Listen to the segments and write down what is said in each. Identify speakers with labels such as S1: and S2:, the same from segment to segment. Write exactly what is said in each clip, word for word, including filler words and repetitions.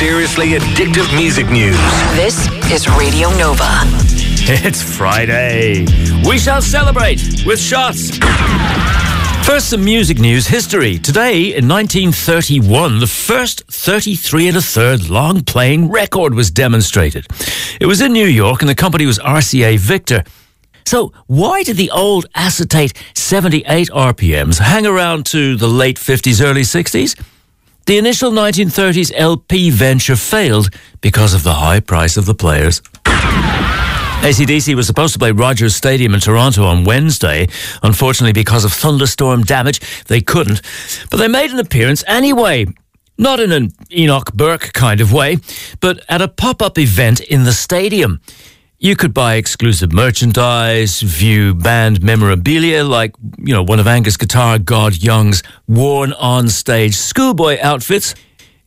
S1: seriously addictive music news.
S2: This is Radio Nova.
S3: It's Friday. We shall celebrate with shots. First, some music news history. Today, in nineteen thirty-one, the first thirty-three and a third long-playing record was demonstrated. It was in New York, and the company was R C A Victor. So, why did the old acetate seventy-eight R P Ms hang around to the late fifties, early sixties? The initial nineteen thirties L P venture failed because of the high price of the players. A C D C was supposed to play Rogers Stadium in Toronto on Wednesday. Unfortunately, because of thunderstorm damage, they couldn't. But they made an appearance anyway. Not in an Enoch Burke kind of way, but at a pop-up event in the stadium. You could buy exclusive merchandise, view band memorabilia like, you know, one of Angus guitar god Young's worn on-stage schoolboy outfits.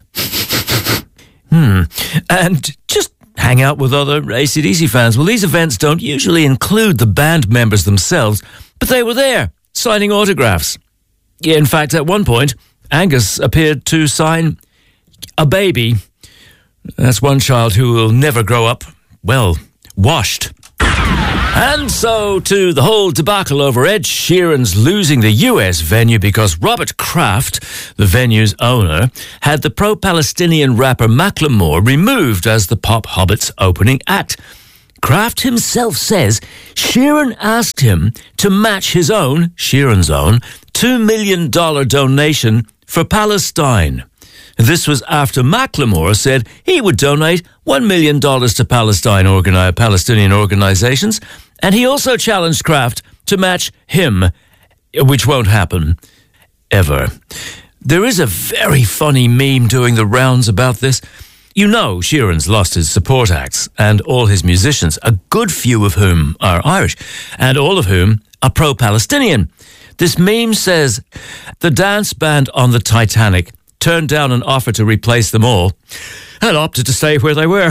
S3: hmm. And just hang out with other A C D C fans. Well, these events don't usually include the band members themselves, but they were there, signing autographs. In fact, at one point, Angus appeared to sign a baby. That's one child who will never grow up, well, washed. And so to the whole debacle over Ed Sheeran's losing the U S venue because Robert Kraft, the venue's owner, had the pro-Palestinian rapper Macklemore removed as the Pop Hobbit's opening act. Kraft himself says Sheeran asked him to match his own, Sheeran's own, two million dollars donation for Palestine. This was after Macklemore said he would donate one million dollars to Palestine organi- Palestinian organizations, and he also challenged Kraft to match him, which won't happen, ever. There is a very funny meme doing the rounds about this. You know Sheeran's lost his support acts and all his musicians, a good few of whom are Irish, and all of whom are pro-Palestinian. This meme says, the dance band on the Titanic turned down an offer to replace them all and opted to stay where they were.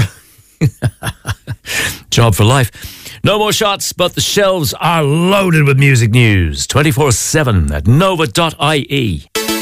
S3: Job for life. No more shots, but the shelves are loaded with music news. twenty-four seven at nova dot I E.